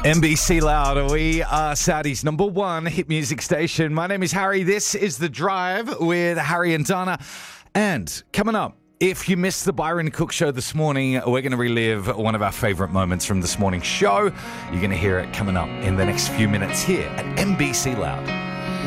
NBC Loud, we are Saudi's number one hit music station. My name is Harry. This is The Drive with Harry and Dana. And coming up, if you missed the Byron Cook show this morning, we're going to relive one of our favourite moments from this morning's show. You're going to hear it coming up in the next few minutes here at NBC Loud.